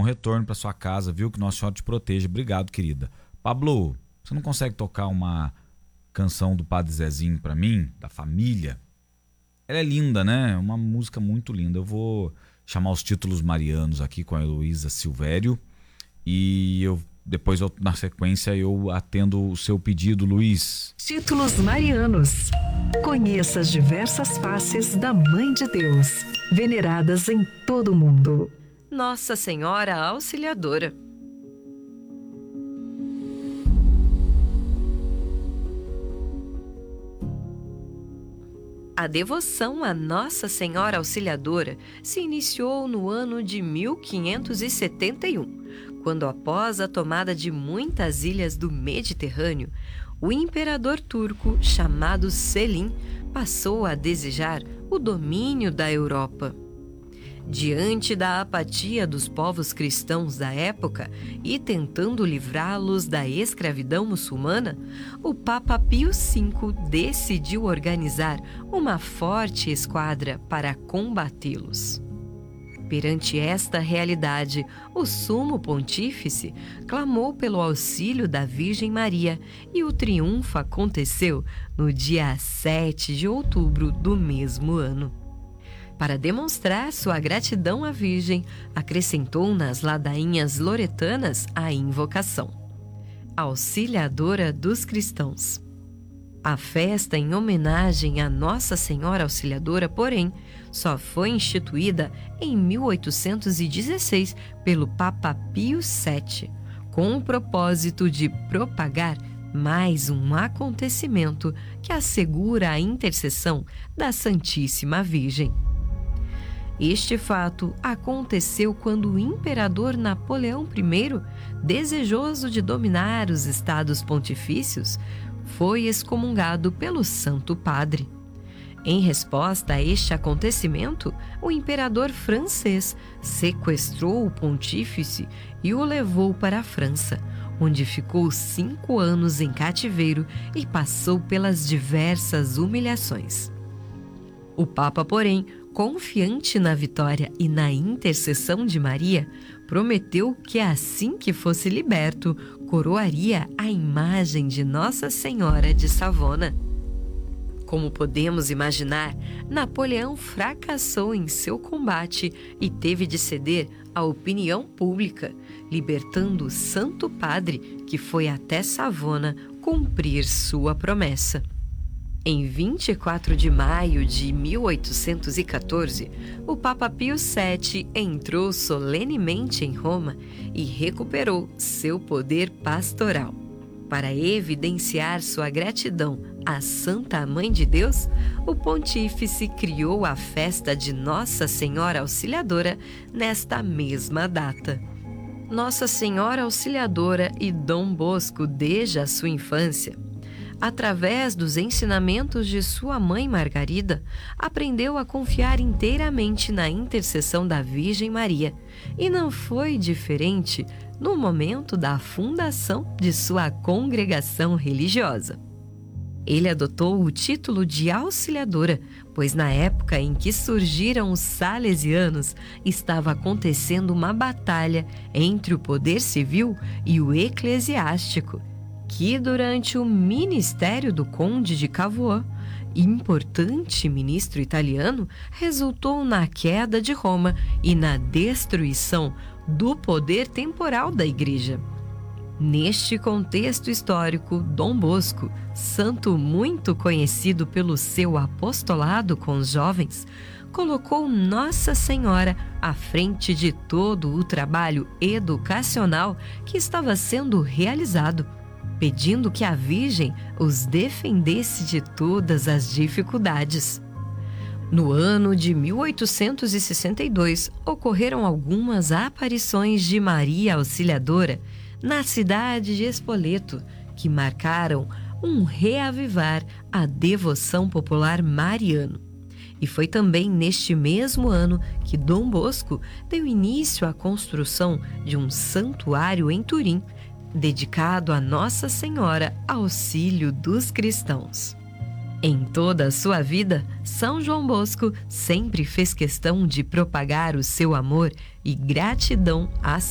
bom retorno para sua casa, viu? Que Nossa Senhora te proteja. Obrigado, querida. Pablo, você não consegue tocar uma canção do Padre Zezinho para mim, da família? Ela é linda, né? Uma música muito linda. Eu vou chamar os títulos marianos aqui com a Heloísa Silvério e depois, na sequência, eu atendo o seu pedido, Luiz. Títulos marianos. Conheça as diversas faces da Mãe de Deus, veneradas em todo o mundo. Nossa Senhora Auxiliadora. A devoção a Nossa Senhora Auxiliadora se iniciou no ano de 1571, quando, após a tomada de muitas ilhas do Mediterrâneo, o imperador turco, chamado Selim, passou a desejar o domínio da Europa. Diante da apatia dos povos cristãos da época e tentando livrá-los da escravidão muçulmana, o Papa Pio V decidiu organizar uma forte esquadra para combatê-los. Perante esta realidade, o Sumo Pontífice clamou pelo auxílio da Virgem Maria e o triunfo aconteceu no dia 7 de outubro do mesmo ano. Para demonstrar sua gratidão à Virgem, acrescentou nas ladainhas loretanas a invocação: Auxiliadora dos Cristãos. A festa em homenagem a Nossa Senhora Auxiliadora, porém, só foi instituída em 1816 pelo Papa Pio VII, com o propósito de propagar mais um acontecimento que assegura a intercessão da Santíssima Virgem. Este fato aconteceu quando o imperador Napoleão I, desejoso de dominar os estados pontifícios, foi excomungado pelo Santo Padre. Em resposta a este acontecimento, o imperador francês sequestrou o pontífice e o levou para a França, onde ficou 5 anos em cativeiro e passou pelas diversas humilhações. O Papa, porém, confiante na vitória e na intercessão de Maria, prometeu que assim que fosse liberto, coroaria a imagem de Nossa Senhora de Savona. Como podemos imaginar, Napoleão fracassou em seu combate e teve de ceder à opinião pública, libertando o Santo Padre, que foi até Savona cumprir sua promessa. Em 24 de maio de 1814, o Papa Pio VII entrou solenemente em Roma e recuperou seu poder pastoral. Para evidenciar sua gratidão à Santa Mãe de Deus, o pontífice criou a festa de Nossa Senhora Auxiliadora nesta mesma data. Nossa Senhora Auxiliadora e Dom Bosco, desde a sua infância, através dos ensinamentos de sua mãe Margarida, aprendeu a confiar inteiramente na intercessão da Virgem Maria, e não foi diferente no momento da fundação de sua congregação religiosa. Ele adotou o título de Auxiliadora, pois na época em que surgiram os salesianos, estava acontecendo uma batalha entre o poder civil e o eclesiástico, que durante o ministério do Conde de Cavour, importante ministro italiano, resultou na queda de Roma e na destruição do poder temporal da Igreja. Neste contexto histórico, Dom Bosco, santo muito conhecido pelo seu apostolado com os jovens, colocou Nossa Senhora à frente de todo o trabalho educacional que estava sendo realizado, pedindo que a Virgem os defendesse de todas as dificuldades. No ano de 1862, ocorreram algumas aparições de Maria Auxiliadora na cidade de Spoleto, que marcaram um reavivar à devoção popular mariano. E foi também neste mesmo ano que Dom Bosco deu início à construção de um santuário em Turim, dedicado a Nossa Senhora Auxílio dos Cristãos. Em toda a sua vida, São João Bosco sempre fez questão de propagar o seu amor e gratidão à